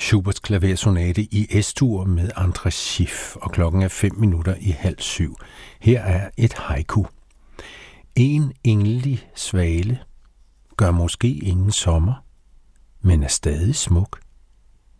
Schuberts klaversonate i S-dur med André Schiff, og klokken er 6:05. Her er et haiku. En enlig svale gør måske ingen sommer, men er stadig smuk.